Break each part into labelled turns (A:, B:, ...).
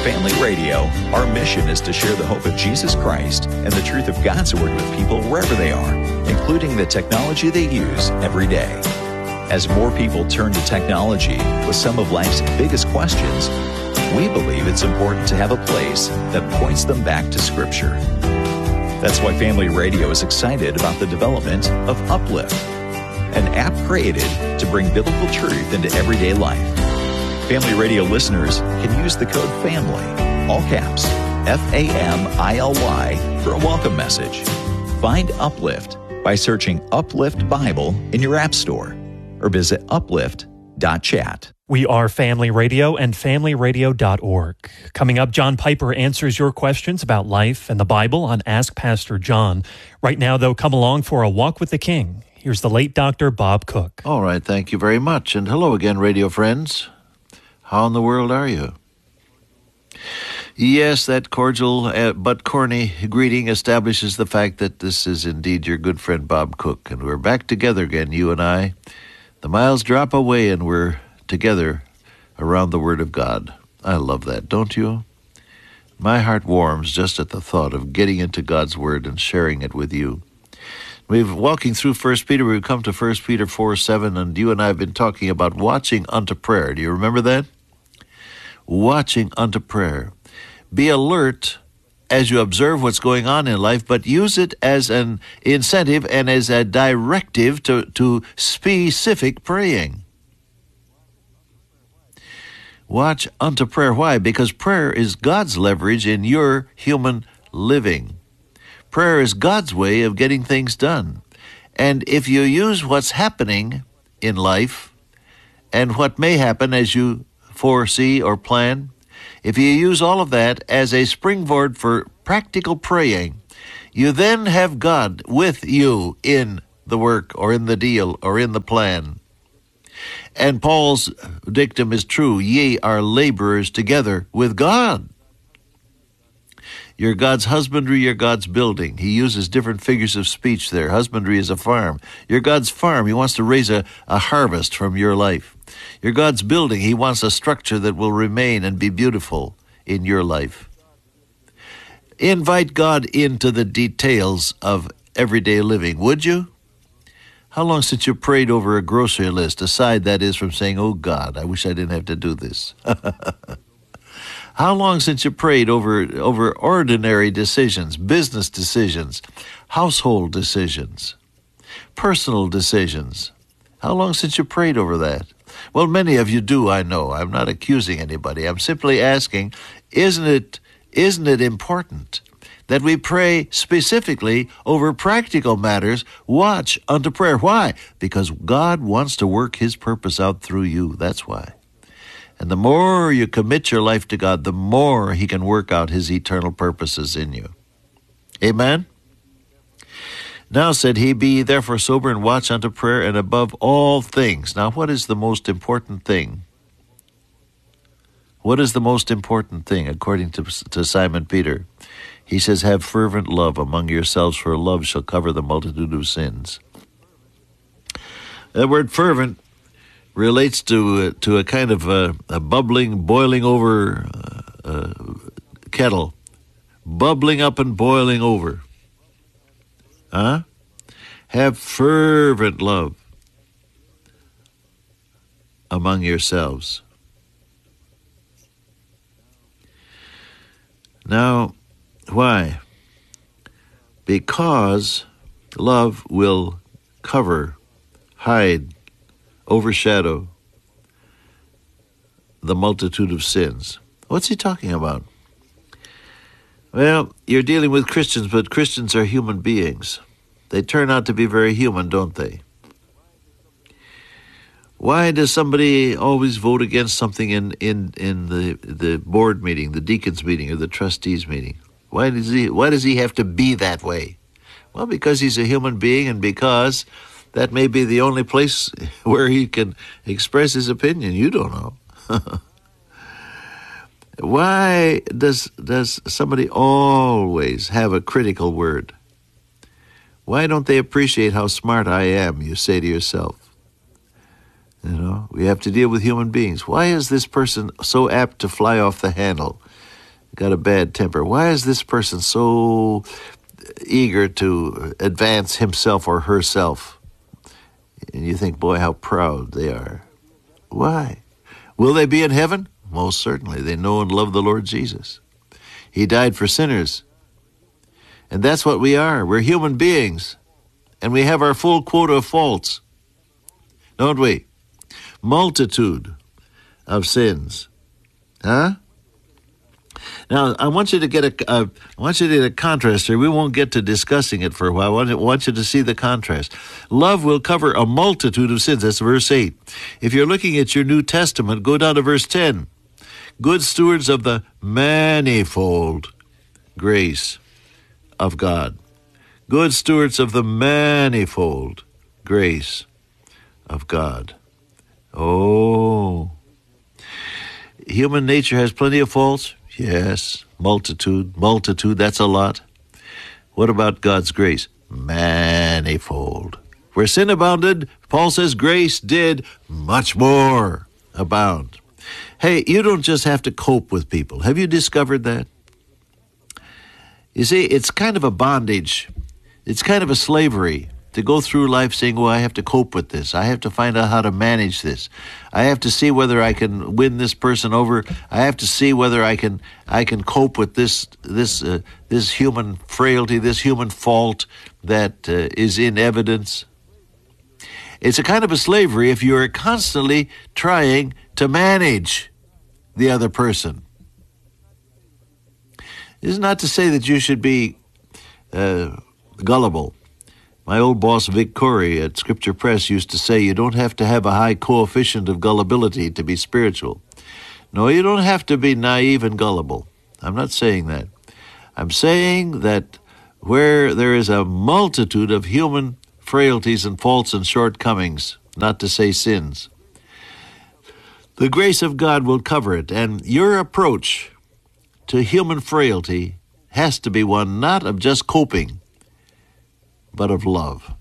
A: Family Radio, our mission is to share the hope of Jesus Christ and the truth of God's Word with people wherever they are, including the technology they use every day. As more people turn to technology with some of life's biggest questions, we believe it's important to have a place that points them back to Scripture. That's why Family Radio is excited about the development of Uplift, an app created to bring biblical truth into everyday life. Family Radio listeners can use the code FAMILY, all caps, FAMILY, for a welcome message. Find Uplift by searching Uplift Bible in your app store or visit uplift.chat.
B: We are Family Radio and FamilyRadio.org. Coming up, John Piper answers your questions about life and the Bible on Ask Pastor John. Right now, though, come along for a walk with the King. Here's the late Dr. Bob Cook.
C: All right, thank you very much. And hello again, radio friends. How in the world are you? Yes, that cordial but corny greeting establishes the fact that this is indeed your good friend Bob Cook, and we're back together again, you and I. The miles drop away, and we're together around the Word of God. I love that, don't you? My heart warms just at the thought of getting into God's Word and sharing it with you. We've walking through 1 Peter. We've come to 1 Peter 4:7, and you and I have been talking about watching unto prayer. Do you remember that? Watching unto prayer. Be alert as you observe what's going on in life, but use it as an incentive and as a directive to specific praying. Watch unto prayer. Why? Because prayer is God's leverage in your human living. Prayer is God's way of getting things done. And if you use what's happening in life and what may happen as you foresee or plan, if you use all of that as a springboard for practical praying, you then have God with you in the work or in the deal or in the plan. And Paul's dictum is true: ye are laborers together with God. You're God's husbandry, you're God's building. He uses different figures of speech there. Husbandry is a farm. You're God's farm. He wants to raise a harvest from your life. You're God's building. He wants a structure that will remain and be beautiful in your life. Invite God into the details of everyday living, would you? How long since you prayed over a grocery list, aside, that is, from saying, oh God, I wish I didn't have to do this? How long since you prayed over ordinary decisions, business decisions, household decisions, personal decisions? How long since you prayed over that? Well, many of you do, I know. I'm not accusing anybody. I'm simply asking, isn't it important that we pray specifically over practical matters? Watch unto prayer. Why? Because God wants to work His purpose out through you. That's why. And the more you commit your life to God, the more He can work out His eternal purposes in you. Amen? Now said he, be therefore sober and watch unto prayer, and above all things. Now, what is the most important thing? What is the most important thing, according to Simon Peter? He says, have fervent love among yourselves, for love shall cover the multitude of sins. The word fervent relates to a kind of a bubbling, boiling over kettle. Bubbling up and boiling over. Have fervent love among yourselves. Now, why? Because love will cover, hide, overshadow the multitude of sins. What's he talking about? Well, you're dealing with Christians, but Christians are human beings. They turn out to be very human, don't they? Why does somebody always vote against something in the board meeting, the deacons meeting, or the trustees meeting? Why does he have to be that way? Well, because he's a human being, and because that may be the only place where he can express his opinion. You don't know. Why does somebody always have a critical word? Why don't they appreciate how smart I am, you say to yourself? You know, we have to deal with human beings. Why is this person so apt to fly off the handle? got a bad temper. Why is this person so eager to advance himself or herself? And you think, boy, how proud they are. Why? Will they be in heaven? Most certainly. They know and love the Lord Jesus. He died for sinners. And that's what we are. We're human beings. And we have our full quota of faults. Don't we? Multitude of sins. Huh? Now, I want you to get a contrast here. We won't get to discussing it for a while. I want you to see the contrast. Love will cover a multitude of sins. That's verse 8. If you're looking at your New Testament, go down to verse 10. Good stewards of the manifold grace of God. Good stewards of the manifold grace of God. Oh. Human nature has plenty of faults. Yes, multitude, that's a lot. What about God's grace? Manifold. Where sin abounded, Paul says grace did much more abound. Hey, you don't just have to cope with people. Have you discovered that? You see, it's kind of a bondage. It's kind of a slavery to go through life saying, well, I have to cope with this. I have to find out how to manage this. I have to see whether I can win this person over. I have to see whether I can cope with this human frailty, this human fault that is in evidence. It's a kind of a slavery if you're constantly trying to manage the other person. This is not to say that you should be gullible. My old boss, Vic Corey at Scripture Press, used to say you don't have to have a high coefficient of gullibility to be spiritual. No, you don't have to be naive and gullible. I'm not saying that. I'm saying that where there is a multitude of human frailties and faults and shortcomings, not to say sins, the grace of God will cover it. And your approach to human frailty has to be one not of just coping, but of love.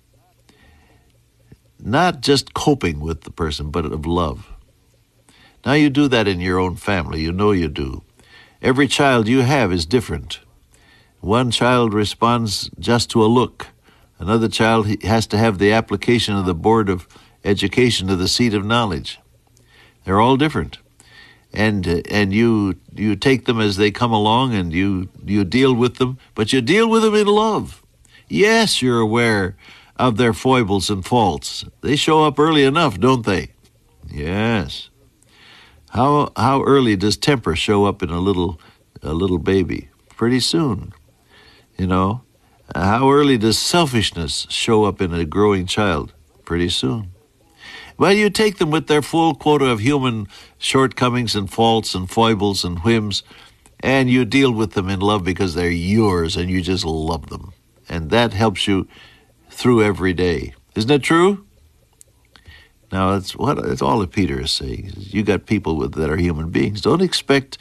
C: Not just coping with the person, but of love. Now you do that in your own family. You know you do. Every child you have is different. One child responds just to a look. Another child has to have the application of the Board of Education to the seat of knowledge. They're all different. And you take them as they come along and you deal with them, but you deal with them in love. Yes, you're aware of their foibles and faults. They show up early enough, don't they? Yes. How early does temper show up in a little baby? Pretty soon. You know. How early does selfishness show up in a growing child? Pretty soon. Well, you take them with their full quota of human shortcomings and faults and foibles and whims, and you deal with them in love because they're yours and you just love them. And that helps you through every day. Isn't it true? Now, it's all that Peter is saying. You got people that are human beings. Don't expect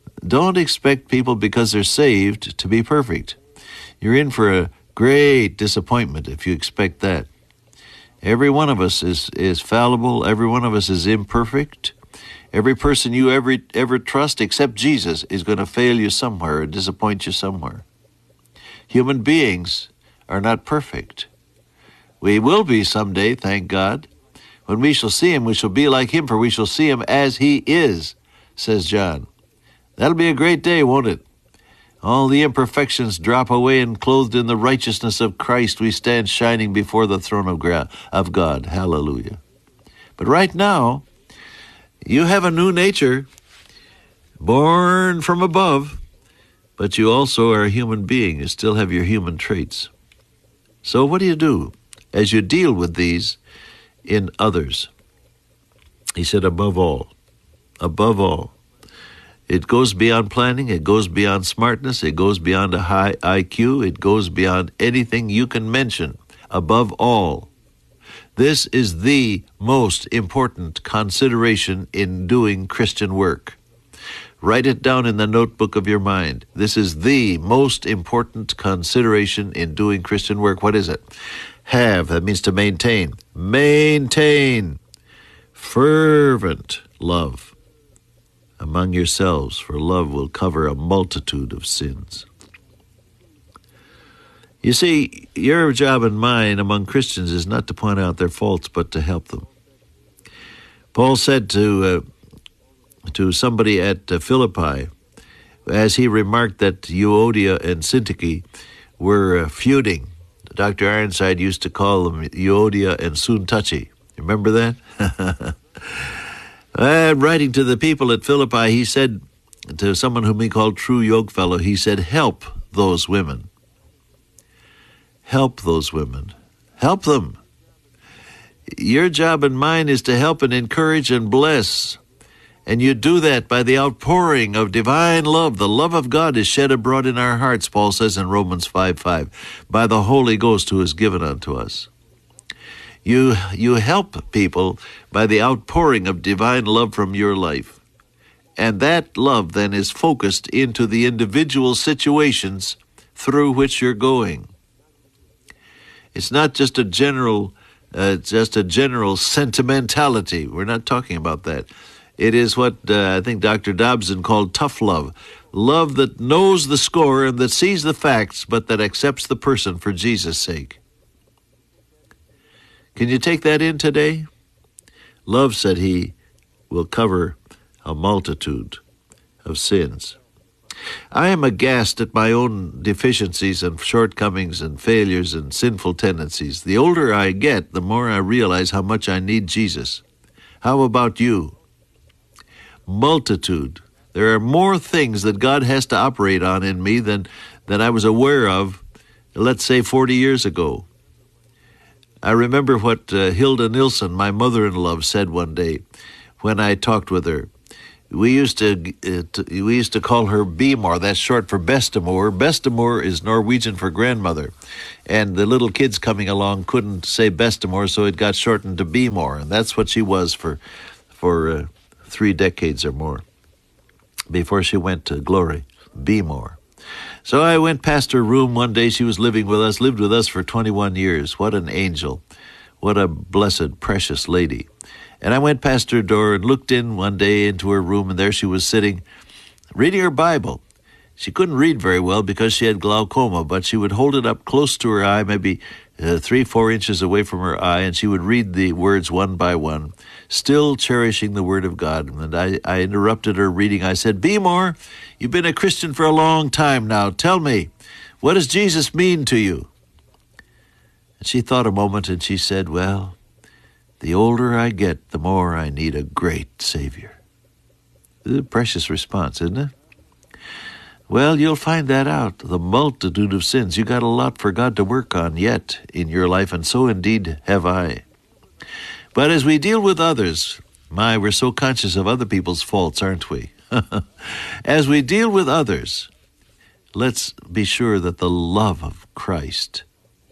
C: people because they're saved to be perfect. You're in for a great disappointment if you expect that. Every one of us is fallible. Every one of us is imperfect. Every person you ever trust except Jesus is going to fail you somewhere or disappoint you somewhere. Human beings are not perfect. We will be someday, thank God. When we shall see him, we shall be like him, for we shall see him as he is, says John. That'll be a great day, won't it? All the imperfections drop away, and clothed in the righteousness of Christ, we stand shining before the throne of God. Hallelujah. But right now, you have a new nature, born from above, but you also are a human being. You still have your human traits. So what do you do as you deal with these in others? He said, above all. It goes beyond planning. It goes beyond smartness. It goes beyond a high IQ. It goes beyond anything you can mention. Above all. This is the most important consideration in doing Christian work. Write it down in the notebook of your mind. This is the most important consideration in doing Christian work. What is it? Have, that means to maintain. Maintain fervent love. among yourselves, for love will cover a multitude of sins. You see, your job and mine among Christians is not to point out their faults, but to help them. Paul said to somebody at Philippi, as he remarked that Euodia and Syntyche were feuding. Dr. Ironside used to call them Euodia and Soon-Touchy. Remember that? Writing to the people at Philippi, he said to someone whom he called True Yokefellow, he said, help those women. Help those women. Help them. Your job and mine is to help and encourage and bless. And you do that by the outpouring of divine love. The love of God is shed abroad in our hearts, Paul says in Romans 5:5, by the Holy Ghost who is given unto us. You help people by the outpouring of divine love from your life. And that love then is focused into the individual situations through which you're going. It's not just a general sentimentality. We're not talking about that. It is what I think Dr. Dobson called tough love. Love that knows the score and that sees the facts, but that accepts the person for Jesus' sake. Can you take that in today? Love, said he, will cover a multitude of sins. I am aghast at my own deficiencies and shortcomings and failures and sinful tendencies. The older I get, the more I realize how much I need Jesus. How about you? Multitude. There are more things that God has to operate on in me than I was aware of, let's say, 40 years ago. I remember what Hilda Nilsson, my mother-in-law, said one day when I talked with her. We used to call her Bemor. That's short for Bestemor. Bestemor is Norwegian for grandmother, and the little kids coming along couldn't say Bestemor, so it got shortened to Bemor, and that's what she was for 3 decades or more before she went to glory. Bemor. So I went past her room one day. She was lived with us for 21 years. What an angel. What a blessed, precious lady. And I went past her door and looked in one day into her room, and there she was sitting, reading her Bible. She couldn't read very well because she had glaucoma, but she would hold it up close to her eye, maybe 3-4 inches away from her eye, and she would read the words one by one, still cherishing the Word of God. And I interrupted her reading. I said, Bemor, you've been a Christian for a long time now. Tell me, what does Jesus mean to you? And she thought a moment, and she said, well, the older I get, the more I need a great Savior. This is a precious response, isn't it? Well, you'll find that out. The multitude of sins. You got a lot for God to work on yet in your life, and so indeed have I. But as we deal with others, we're so conscious of other people's faults, aren't we? As we deal with others, let's be sure that the love of Christ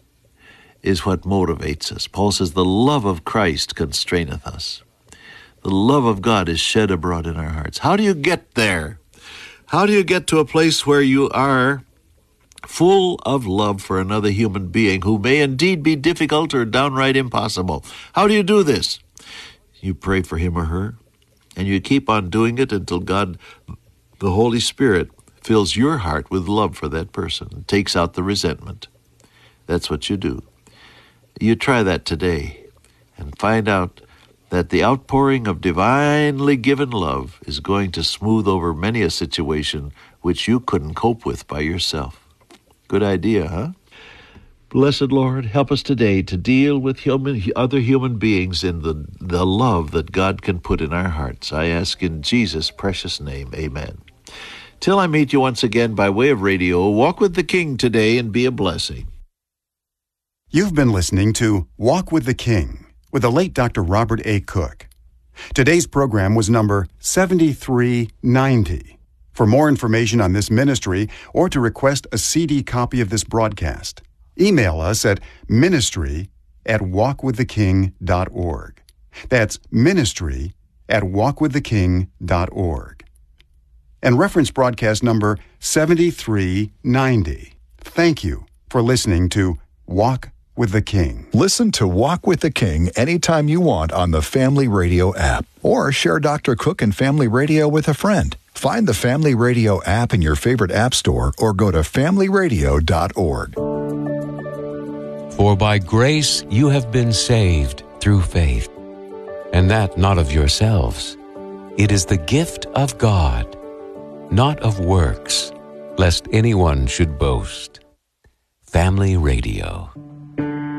C: is what motivates us. Paul says, the love of Christ constraineth us. The love of God is shed abroad in our hearts. How do you get there? How do you get to a place where you are full of love for another human being who may indeed be difficult or downright impossible? How do you do this? You pray for him or her, and you keep on doing it until God, the Holy Spirit, fills your heart with love for that person and takes out the resentment. That's what you do. You try that today and find out that the outpouring of divinely given love is going to smooth over many a situation which you couldn't cope with by yourself. Good idea, huh? Blessed Lord, help us today to deal with other human beings in the love that God can put in our hearts. I ask in Jesus' precious name, amen. Till I meet you once again by way of radio, walk with the King today and be a blessing.
D: You've been listening to Walk with the King with the late Dr. Robert A. Cook. Today's program was number 7390. For more information on this ministry or to request a CD copy of this broadcast, email us at ministry@walkwiththeking.org. That's ministry@walkwiththeking.org. And reference broadcast number 7390. Thank you for listening to Walk with the King.
E: Listen to Walk with the King anytime you want on the Family Radio app, or share Dr. Cook and Family Radio with a friend. Find the Family Radio app in your favorite app store or go to familyradio.org.
F: For by grace you have been saved through faith, and that not of yourselves. It is the gift of God, not of works, lest anyone should boast. Family Radio.